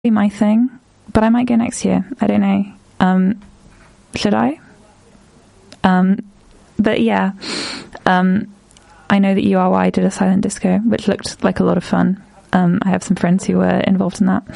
be my thing, but I might go next year. I don't know. Should I? But yeah, I know that URY did a silent disco, which looked like a lot of fun. I have some friends who were involved in that.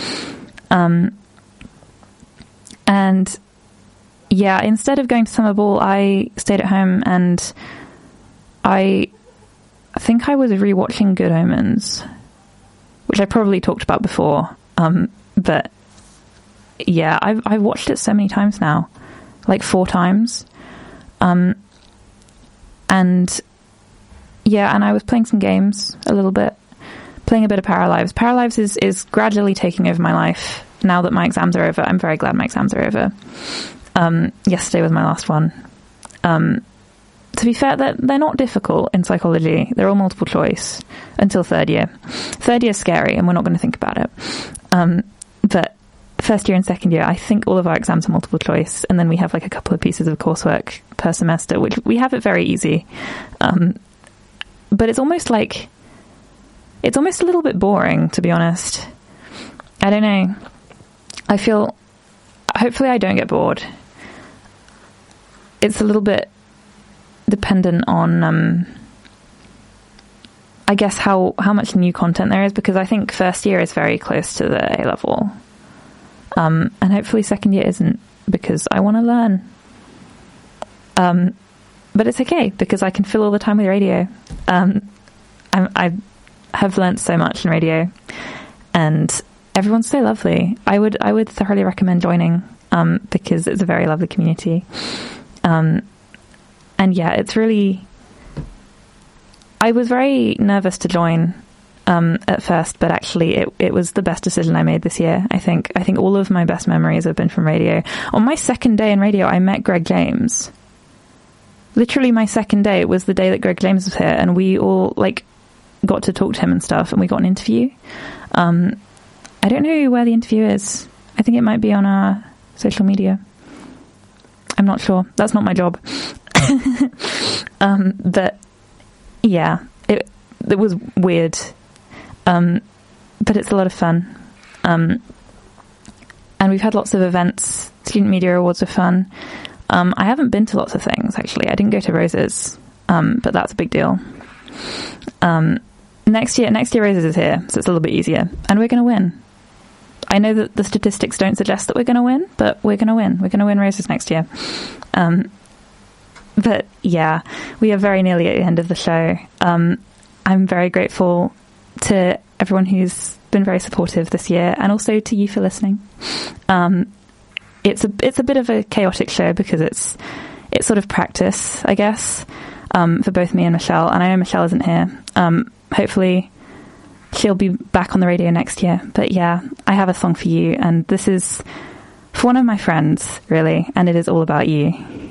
And yeah, instead of going to Summer Ball, I stayed at home, and I think I was rewatching Good Omens, which I probably talked about before. But yeah, I've watched it so many times now, like 4 times. And yeah, and I was playing some games a little bit, playing a bit of Paralives. Paralives is gradually taking over my life now that my exams are over. I'm very glad my exams are over. Yesterday was my last one. To be fair, they're not difficult in psychology. They're all multiple choice until third year. Third year is scary, and we're not going to think about it. But first year and second year, I think all of our exams are multiple choice, and then we have like a couple of pieces of coursework per semester, which we have it very easy. But it's almost a little bit boring, to be honest. I don't know. I feel, hopefully I don't get bored. It's a little bit dependent on, I guess, how much new content there is, because I think first year is very close to the A level. And hopefully second year isn't, because I want to learn. But it's okay, because I can fill all the time with radio. I have learnt so much in radio, and everyone's so lovely. I would thoroughly recommend joining, because it's a very lovely community. And yeah, it's really, I was very nervous to join at first, but actually it was the best decision I made this year. I think all of my best memories have been from radio. On my second day in radio, I met Greg James. Literally my second day was the day that Greg James was here, and we all like got to talk to him and stuff, and we got an interview. I don't know where the interview is. I think it might be on our social media. I'm not sure. That's not my job. But yeah, it was weird. But it's a lot of fun. And we've had lots of events. Student Media Awards are fun. I haven't been to lots of things, actually. I didn't go to Roses, but that's a big deal. Next year Roses is here, so it's a little bit easier. And we're going to win. I know that the statistics don't suggest that we're going to win, but we're going to win. We're going to win Roses next year. But yeah, we are very nearly at the end of the show. I'm very grateful to everyone who's been very supportive this year, and also to you for listening. It's a bit of a chaotic show, because it's sort of practice, I guess, for both me and Michelle. And I know Michelle isn't here. Hopefully she'll be back on the radio next year. But yeah, I have a song for you, and this is for one of my friends, really, and it is all about you.